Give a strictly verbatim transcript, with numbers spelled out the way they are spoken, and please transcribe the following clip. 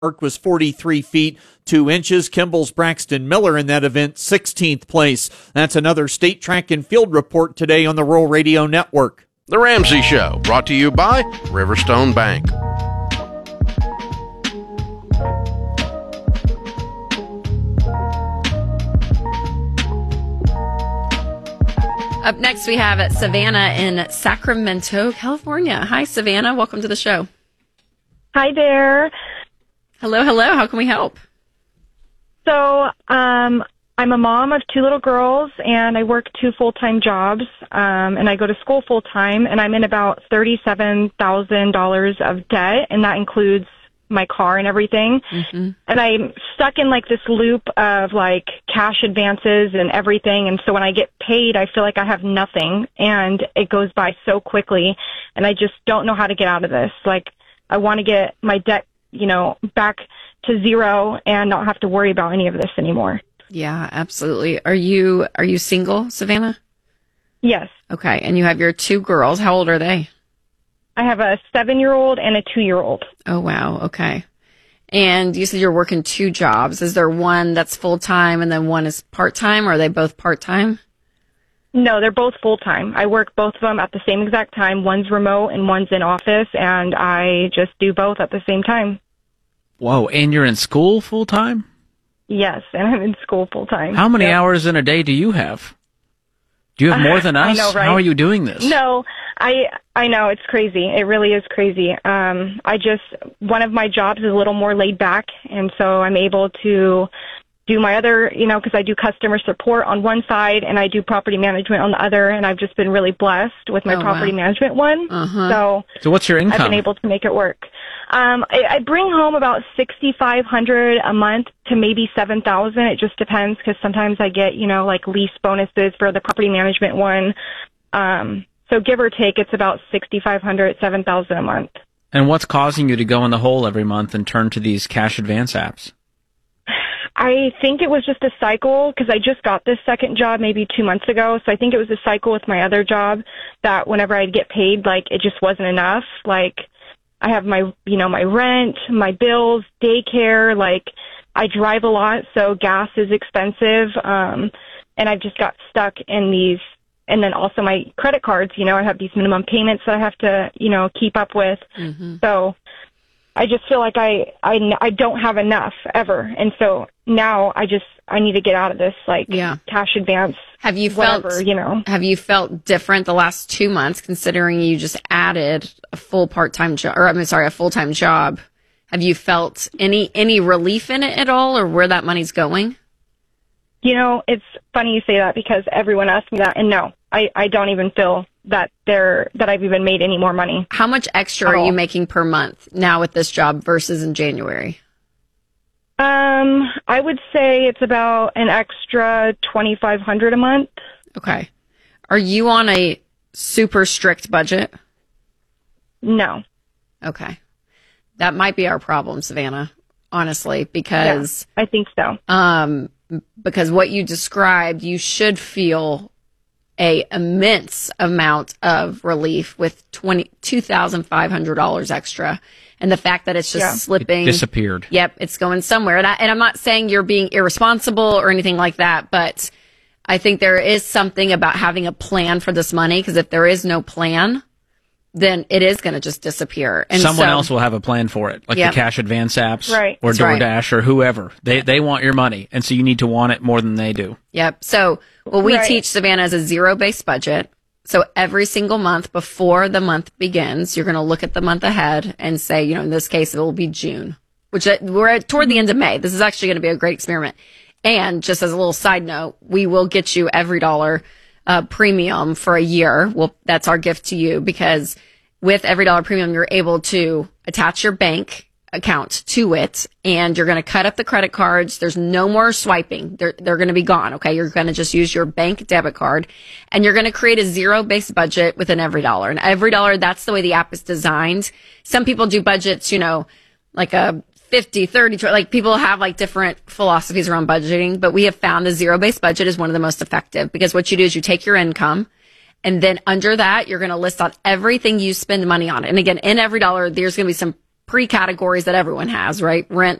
was forty-three feet, two inches. Kimball's Braxton Miller in that event, sixteenth place. That's another state track and field report today on the Rural Radio Network. The Ramsey Show, brought to you by Riverstone Bank. Up next, we have Savannah in Sacramento, California. Hi, Savannah. Welcome to the show. Hi there. Hello, hello. How can we help? So, um, I'm a mom of two little girls, and I work two full-time jobs, um, and I go to school full-time, and I'm in about thirty-seven thousand dollars of debt, and that includes my car and everything. Mm-hmm. And I'm stuck in like this loop of like cash advances and everything. And so when I get paid, I feel like I have nothing, and it goes by so quickly, and I just don't know how to get out of this. Like, I want to get my debt, you know, back to zero and not have to worry about any of this anymore. Yeah, absolutely. Are you, are you single, Savannah? Yes. Okay. And you have your two girls. How old are they? I have a seven-year-old and a two-year-old. Oh, wow. Okay. And you said you're working two jobs. Is there one that's full-time and then one is part-time, or are they both part-time? No, they're both full-time. I work both of them at the same exact time. One's remote and one's in office, and I just do both at the same time. Whoa, and you're in school full-time? Yes, and I'm in school full-time. How many yep. hours in a day do you have? Do you have more than us? I know, right? How are you doing this? No, I I know, it's crazy. It really is crazy. Um, I just, one of my jobs is a little more laid back, and so I'm able to do my other, you know, because I do customer support on one side and I do property management on the other, and I've just been really blessed with my oh, property wow. management one. Uh-huh. So, so what's your income? I've been able to make it work. Um, I, I bring home about sixty-five hundred dollars a month to maybe seven thousand dollars. It just depends, because sometimes I get, you know, like lease bonuses for the property management one. Um, so give or take, it's about sixty-five hundred dollars, seven thousand dollars a month. And what's causing you to go in the hole every month and turn to these cash advance apps? I think it was just a cycle, because I just got this second job maybe two months ago. So I think it was a cycle with my other job that whenever I'd get paid, like, it just wasn't enough. Like, I have my, you know, my rent, my bills, daycare, like, I drive a lot, so gas is expensive. Um, and I've just got stuck in these, and then also my credit cards, you know, I have these minimum payments that I have to, you know, keep up with. Mm-hmm. So I just feel like I, I, I don't have enough ever. And so now I just, I need to get out of this, like, yeah. cash advance. Have you whatever, felt, you know, have you felt different the last two months, considering you just added a full part-time job, or I'm sorry, a full-time job? Have you felt any, any relief in it at all, or where that money's going? You know, it's funny you say that, because everyone asks me that, and no, I, I don't even feel that they're, that I've even made any more money. How much extra are you making per month now with this job versus in January? Um, I would say it's about an extra twenty-five hundred dollars a month. Okay. Are you on a super strict budget? No. Okay. That might be our problem, Savannah, honestly, because yeah, I think so. Um, because what you described, you should feel a immense amount of relief with twenty-two thousand five hundred dollars extra. And the fact that it's just yeah. slipping. It disappeared. Yep, it's going somewhere. And, I, and I'm not saying you're being irresponsible or anything like that, but I think there is something about having a plan for this money, because if there is no plan, then it is going to just disappear. And someone so, else will have a plan for it, like yep. the cash advance apps right. or That's DoorDash right. or whoever. They they want your money, and so you need to want it more than they do. Yep. So what we right. teach, Savannah, is a zero-based budget. So every single month before the month begins, you're going to look at the month ahead and say, you know, in this case, it will be June, which we're at, toward the end of May. This is actually going to be a great experiment. And just as a little side note, we will get you every dollar uh, premium for a year. Well, that's our gift to you, because with every dollar premium, you're able to attach your bank account to it, and you're going to cut up the credit cards. There's no more swiping. They're, they're going to be gone. Okay. You're going to just use your bank debit card, and you're going to create a zero based budget within every dollar. And every dollar, that's the way the app is designed. Some people do budgets, you know, like a fifty, thirty, like people have like different philosophies around budgeting, but we have found the zero based budget is one of the most effective, because what you do is you take your income, and then under that, you're going to list out everything you spend money on. And again, in every dollar, there's going to be some pre-categories that everyone has, right? Rent,